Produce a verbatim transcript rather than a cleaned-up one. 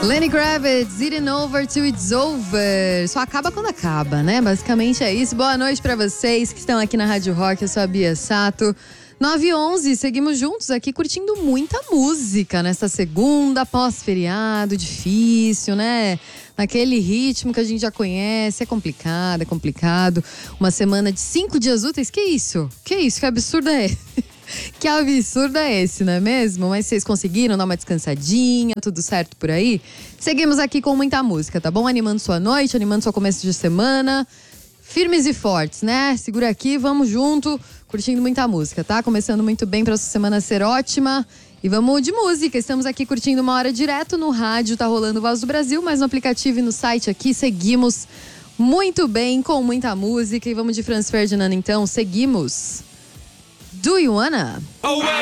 Lenny Kravitz, Eating Over Till It's Over. Só acaba quando acaba, né? Basicamente é isso. Boa noite pra vocês que estão aqui na Rádio Rock. Eu sou a Bia Sato. nove e onze, seguimos juntos aqui curtindo muita música nessa segunda pós-feriado, difícil, né? Naquele ritmo que a gente já conhece, é complicado, é complicado. Uma semana de cinco dias úteis, que isso? Que isso? Que absurdo é esse? Que absurdo é esse, não é mesmo? Mas vocês conseguiram dar uma descansadinha, tudo certo por aí? Seguimos aqui com muita música, tá bom? Animando sua noite, animando seu começo de semana. Firmes e fortes, né? Segura aqui, vamos junto, curtindo muita música, tá? Começando muito bem pra sua semana ser ótima. E vamos de música, estamos aqui curtindo uma hora direto no rádio, tá rolando Voz do Brasil, mas no aplicativo e no site aqui seguimos muito bem com muita música. E vamos de Franz Ferdinand então, seguimos. Do you wanna? Oh, well,